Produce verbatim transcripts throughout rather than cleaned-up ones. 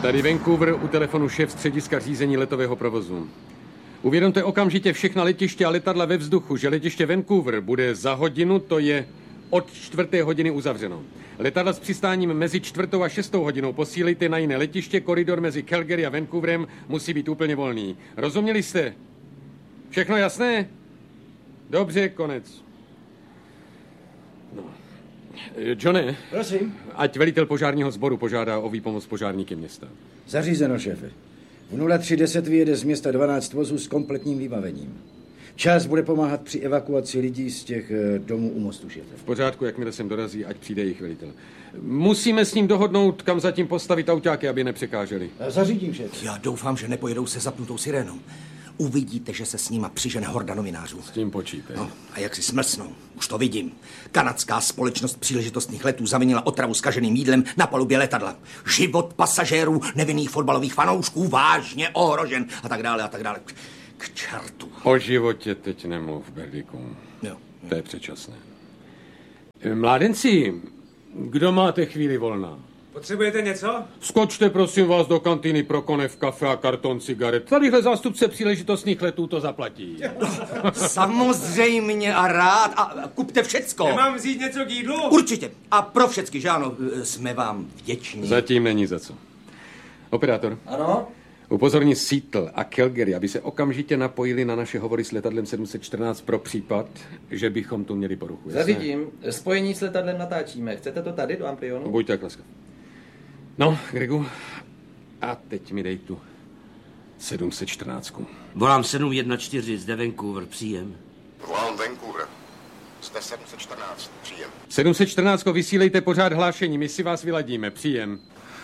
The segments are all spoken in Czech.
Tady Vancouver, u telefonu šéf střediska řízení letového provozu. Uvědomte okamžitě všechna letiště a letadla ve vzduchu, že letiště Vancouver bude za hodinu, to je od čtvrté hodiny uzavřeno. Letadla s přistáním mezi čtvrtou a šestou hodinou posílejte na jiné letiště, koridor mezi Calgary a Vancouverem musí být úplně volný. Rozuměli jste? Všechno jasné? Dobře, konec. No. Johne, prosím. Ať velitel požárního sboru požádá o výpomoc požárníky města. Zařízeno, šéfe. V nula tři deset vyjede z města dvanáct vozů s kompletním vybavením. Část bude pomáhat při evakuaci lidí z těch domů u mostu, šéfe. V pořádku, jakmile sem dorazí, ať přijde jejich velitel. Musíme s ním dohodnout, kam zatím postavit autáky, aby nepřekáželi. Zařídím, šéfe. Já doufám, že nepojedou se zapnutou sirénou. Uvidíte, že se s nima přižene horda novinářů. S tím počítej. No, a jak si smlsnou, už to vidím. Kanadská společnost příležitostných letů zavinila otravu s kaženým jídlem na palubě letadla. Život pasažérů, nevinných fotbalových fanoušků vážně ohrožen a tak dále a tak dále. K čertu. O životě teď nemluv, Berdiku. Jo. To je předčasné. Mládenci, kdo máte chvíli volná? Potřebujete něco? Skočte prosím vás do kantýny pro konev, kafe a karton cigaret. Tadyhle zástupce příležitostných letů to zaplatí. Samozřejmě a rád. A kupte všecko. Nemám vzít něco k jídlu? Určitě. A pro všecky, že ano, jsme vám vděční. Zatím není za co. Operátor. Ano? Upozorni Seattle a Calgary, aby se okamžitě napojili na naše hovory s letadlem sedm set čtrnáct pro případ, že bychom tu měli poruchu. Zařídím. Spojení s letadlem natáčíme. Chcete to tady do Amplionu? Buď tak laskav. No, Gregu, a teď mi dej tu sedm set čtrnáct. Volám sedm jedna čtyři, zde Vancouver, příjem. Volám Vancouver, zde sedm set čtrnáct, příjem. sedm set čtrnáct, vysílejte pořád hlášení, my si vás vyladíme, příjem.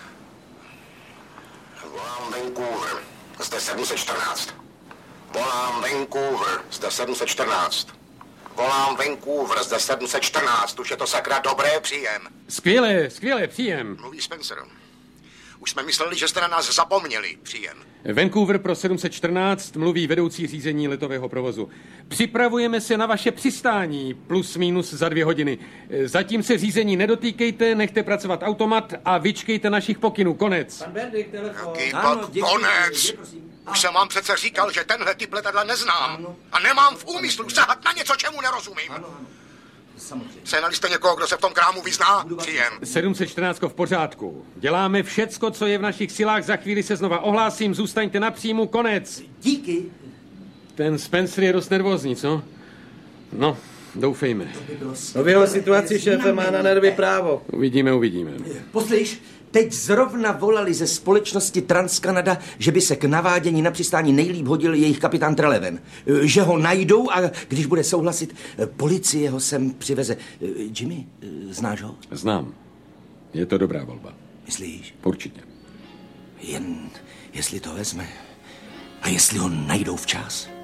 Volám Vancouver, zde sedm set čtrnáct. Volám Vancouver, zde sedm set čtrnáct. Volám Vancouver, zde sedm set čtrnáct, už je to sakra dobré, příjem. Skvělé, skvělé, příjem. Mluví Spencer. Už jsme mysleli, že jste na nás zapomněli, příjem. Vancouver pro sedm set čtrnáct, mluví vedoucí řízení letového provozu. Připravujeme se na vaše přistání, plus minus za dvě hodiny. Zatím se řízení nedotýkejte, nechte pracovat automat a vyčkejte našich pokynů. Konec. Pan Bendik, telefon. Jaký pak konec? Už jsem vám přece říkal, že tenhle typ letadla neznám. A nemám v úmyslu sahat na něco, čemu nerozumím. Ano, ano. Samozřejmě. Sehnali jste někoho, kdo se v tom krámu vyzná? Příjem. sedm set čtrnáct v pořádku. Děláme všecko, co je v našich silách. Za chvíli se znova ohlásím. Zůstaňte na příjmu. Konec. Díky. Ten Spencer je dost nervózní, co? No, doufejme. No v jeho situaci šéfe má na nervy právo. Uvidíme, uvidíme. Poslyš, teď zrovna volali ze společnosti TransCanada, že by se k navádění na přistání nejlíp hodil jejich kapitán Treleven. Že ho najdou a když bude souhlasit, policie ho sem přiveze. Jimmy, znáš ho? Znám. Je to dobrá volba. Myslíš? Určitě. Jen jestli to vezme a jestli ho najdou včas.